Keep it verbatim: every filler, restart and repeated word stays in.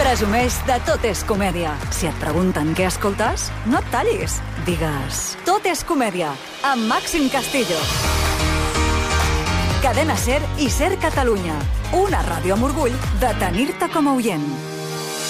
Presumeix de Tot és Comèdia. Si et pregunten què escoltes, no et tallis. Digues Tot és Comèdia, amb Màxim Castillo. Cadena SER i SER Catalunya. Una ràdio amb orgull de tenir-te com a oient.